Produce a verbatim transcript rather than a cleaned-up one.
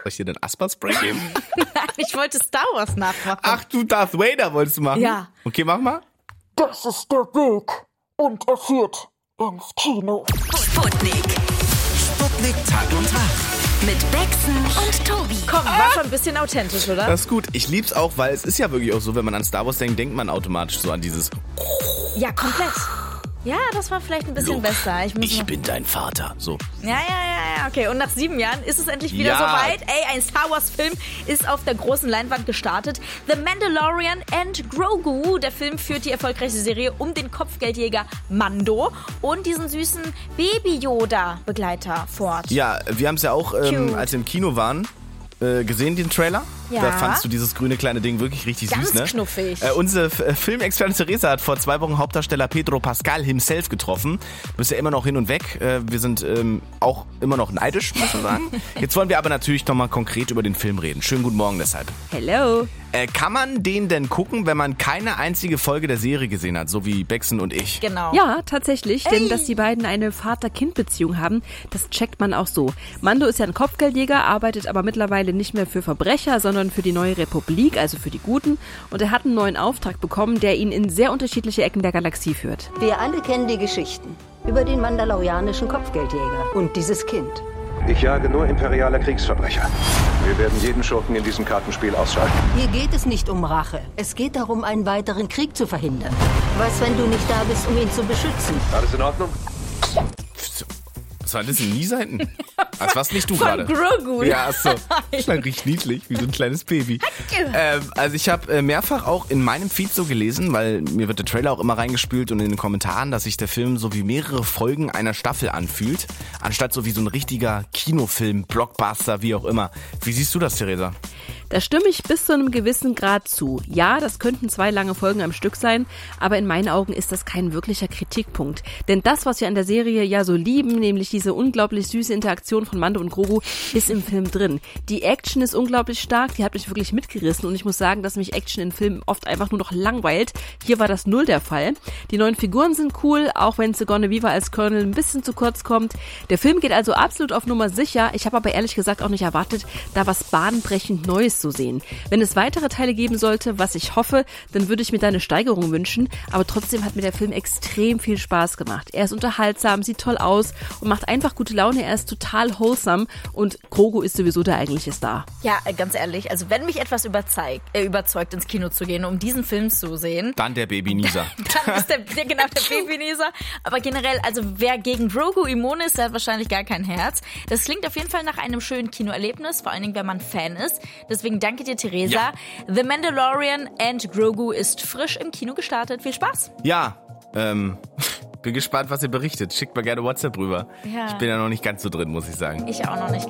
Soll ich dir den Asperspray geben? Ich wollte Star Wars nachmachen. Ach, du Darth Vader wolltest du machen? Ja. Okay, mach mal. Das ist der Weg und er führt ins Kino. Sputnik. Sputnik Tag und Tag. Mit Bexen und Tobi. Komm, war schon ein bisschen authentisch, oder? Das ist gut. Ich lieb's auch, weil es ist ja wirklich auch so, wenn man an Star Wars denkt, denkt man automatisch so an dieses... Ja, komplett. Ja, das war vielleicht ein bisschen Luke, besser. Ich, muss ich mal... bin dein Vater. So. Ja, ja, ja, ja, okay. Und nach sieben Jahren ist es endlich wieder Ja. soweit. Ey, ein Star Wars-Film ist auf der großen Leinwand gestartet. The Mandalorian and Grogu. Der Film führt die erfolgreiche Serie um den Kopfgeldjäger Mando und diesen süßen Baby-Yoda-Begleiter fort. Ja, wir haben es ja auch, ähm, Cute. als wir im Kino waren, äh, gesehen, den Trailer. Ja. Da fandst du dieses grüne kleine Ding wirklich richtig Ganz süß, ne? knuffig. Äh, unsere F- Filmexpertin Theresa hat vor zwei Wochen Hauptdarsteller Pedro Pascal himself getroffen. Du bist ja immer noch hin und weg. Äh, wir sind ähm, auch immer noch neidisch, muss man sagen. Jetzt wollen wir aber natürlich nochmal konkret über den Film reden. Schönen guten Morgen deshalb. Hello. Äh, kann man den denn gucken, wenn man keine einzige Folge der Serie gesehen hat, so wie Bexen und ich? Genau. Ja, tatsächlich, Ey. denn dass die beiden eine Vater-Kind-Beziehung haben, das checkt man auch so. Mando ist ja ein Kopfgeldjäger, arbeitet aber mittlerweile nicht mehr für Verbrecher, sondern für die neue Republik, also für die Guten. Und er hat einen neuen Auftrag bekommen, der ihn in sehr unterschiedliche Ecken der Galaxie führt. Wir alle kennen die Geschichten über den mandalorianischen Kopfgeldjäger und dieses Kind. Ich jage nur imperiale Kriegsverbrecher. Wir werden jeden Schurken in diesem Kartenspiel ausschalten. Hier geht es nicht um Rache. Es geht darum, einen weiteren Krieg zu verhindern. Was, wenn du nicht da bist, um ihn zu beschützen? Alles in Ordnung? Was war das in die Seiten? Das warst nicht du Von gerade. Grogu. Ja, achso. Klang richtig niedlich, wie so ein kleines Baby. Ähm, also ich habe äh, mehrfach auch in meinem Feed so gelesen, weil mir wird der Trailer auch immer reingespült und in den Kommentaren, dass sich der Film so wie mehrere Folgen einer Staffel anfühlt, anstatt so wie so ein richtiger Kinofilm, Blockbuster, wie auch immer. Wie siehst du das, Theresa? Da stimme ich bis zu einem gewissen Grad zu. Ja, das könnten zwei lange Folgen am Stück sein, aber in meinen Augen ist das kein wirklicher Kritikpunkt. Denn das, was wir an der Serie ja so lieben, nämlich diese unglaublich süße Interaktion von Mando und Grogu, ist im Film drin. Die Action ist unglaublich stark, die hat mich wirklich mitgerissen und ich muss sagen, dass mich Action in Filmen oft einfach nur noch langweilt. Hier war das null der Fall. Die neuen Figuren sind cool, auch wenn Sigourney Weaver als Colonel ein bisschen zu kurz kommt. Der Film geht also absolut auf Nummer sicher. Ich habe aber ehrlich gesagt auch nicht erwartet, da was bahnbrechend Neues zu sehen. Wenn es weitere Teile geben sollte, was ich hoffe, dann würde ich mir da eine Steigerung wünschen, aber trotzdem hat mir der Film extrem viel Spaß gemacht. Er ist unterhaltsam, sieht toll aus und macht einfach gute Laune, er ist total wholesome und Grogu ist sowieso der eigentliche Star. Ja, ganz ehrlich, also wenn mich etwas überzeugt, äh, überzeugt ins Kino zu gehen, um diesen Film zu sehen, Dann der Baby-Nieser. dann ist der, der genau der Babynieser. Aber generell, also wer gegen Grogu immun ist, der hat wahrscheinlich gar kein Herz. Das klingt auf jeden Fall nach einem schönen Kinoerlebnis, vor allen Dingen, wenn man Fan ist. Deswegen danke dir, Theresa. Ja. The Mandalorian and Grogu ist frisch im Kino gestartet. Viel Spaß. Ja, ähm, bin gespannt, was ihr berichtet. Schickt mal gerne WhatsApp rüber. Ja. Ich bin ja noch nicht ganz so drin, muss ich sagen. Ich auch noch nicht.